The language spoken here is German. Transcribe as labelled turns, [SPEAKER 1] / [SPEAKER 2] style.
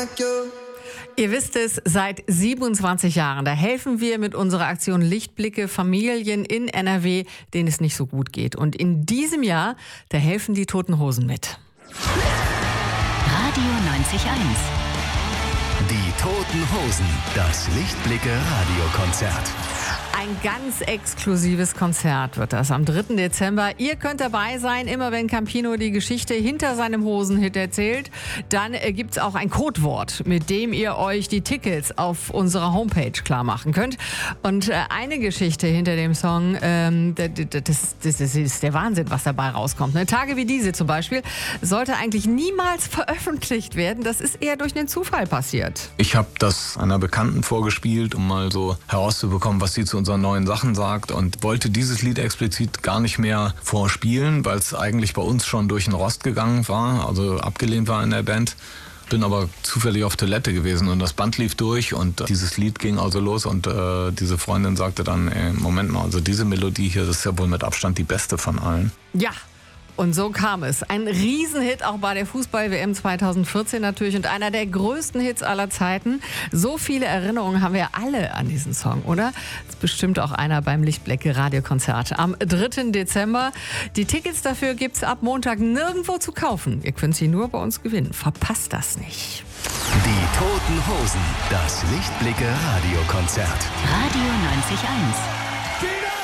[SPEAKER 1] Ihr wisst es, seit 27 Jahren, da helfen wir mit unserer Aktion Lichtblicke Familien in NRW, denen es nicht so gut geht. Und in diesem Jahr, da helfen die Toten Hosen mit.
[SPEAKER 2] Radio 90.1.
[SPEAKER 3] Die Toten Hosen, das Lichtblicke-Radiokonzert.
[SPEAKER 1] Ein ganz exklusives Konzert wird das am 3. Dezember. Ihr könnt dabei sein, immer wenn Campino die Geschichte hinter seinem Hosenhit erzählt. Dann gibt's auch ein Codewort, mit dem ihr euch die Tickets auf unserer Homepage klar machen könnt. Und eine Geschichte hinter dem Song, das ist der Wahnsinn, was dabei rauskommt. Ne? Tage wie diese zum Beispiel sollte eigentlich niemals veröffentlicht werden. Das ist eher durch einen Zufall passiert.
[SPEAKER 4] Ich habe das einer Bekannten vorgespielt, um mal so herauszubekommen, was sie zu unseren neuen Sachen sagt, und wollte dieses Lied explizit gar nicht mehr vorspielen, weil es eigentlich bei uns schon durch den Rost gegangen war, also abgelehnt war in der Band. Bin aber zufällig auf Toilette gewesen und das Band lief durch und dieses Lied ging also los und diese Freundin sagte dann, Moment mal, also diese Melodie hier, das ist ja wohl mit Abstand die beste von allen.
[SPEAKER 1] Ja. Und so kam es. Ein Riesenhit auch bei der Fußball-WM 2014 natürlich und einer der größten Hits aller Zeiten. So viele Erinnerungen haben wir alle an diesen Song, oder? Das ist bestimmt auch einer beim Lichtblicke-Radiokonzert am 3. Dezember. Die Tickets dafür gibt's ab Montag nirgendwo zu kaufen. Ihr könnt sie nur bei uns gewinnen. Verpasst das nicht.
[SPEAKER 3] Die Toten Hosen, das Lichtblicke-Radiokonzert.
[SPEAKER 2] Radio 90.1.